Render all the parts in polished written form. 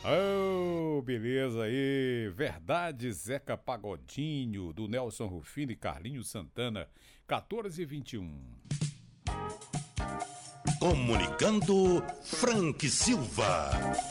Oh, beleza aí. Verdade, Zeca Pagodinho, do Nelson Rufino e Carlinhos Santana, 14h21. Comunicando Frank Silva.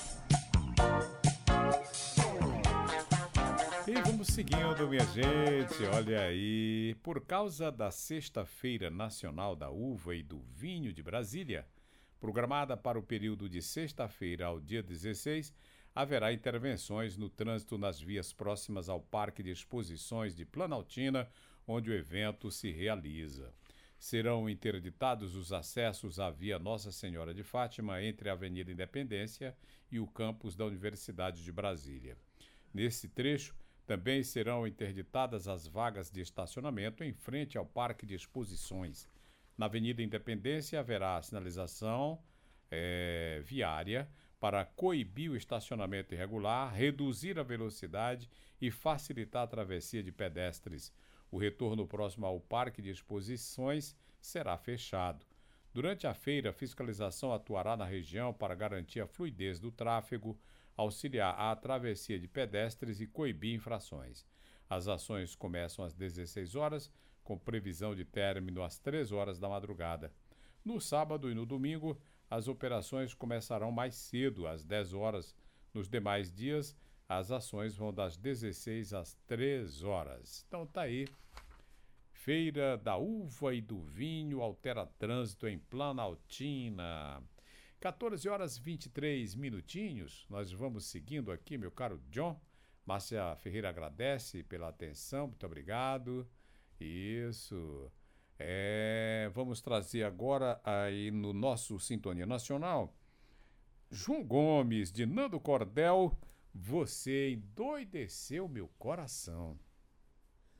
E vamos seguindo, minha gente. Olha aí, por causa da Sexta-feira Nacional da Uva e do Vinho de Brasília, programada para o período de sexta-feira ao dia 16, haverá intervenções no trânsito nas vias próximas ao Parque de Exposições de Planaltina, onde o evento se realiza. Serão interditados os acessos à Via Nossa Senhora de Fátima entre a Avenida Independência e o campus da Universidade de Brasília. Nesse trecho, também serão interditadas as vagas de estacionamento em frente ao Parque de Exposições. Na Avenida Independência haverá sinalização viária para coibir o estacionamento irregular, reduzir a velocidade e facilitar a travessia de pedestres. O retorno próximo ao Parque de Exposições será fechado. Durante a feira, a fiscalização atuará na região para garantir a fluidez do tráfego, auxiliar a travessia de pedestres e coibir infrações. As ações começam às 16 horas, com previsão de término às 3 horas da madrugada. No sábado e no domingo, as operações começarão mais cedo, às 10 horas. Nos demais dias, as ações vão das 16 às 3 horas. Então tá aí. Feira da Uva e do Vinho altera trânsito em Planaltina. 14h23. Nós vamos seguindo aqui, meu caro John. Márcia Ferreira agradece pela atenção, muito obrigado. Isso. Vamos trazer agora aí no nosso Sintonia Nacional, João Gomes, de Nando Cordel, Você Endoideceu Meu Coração.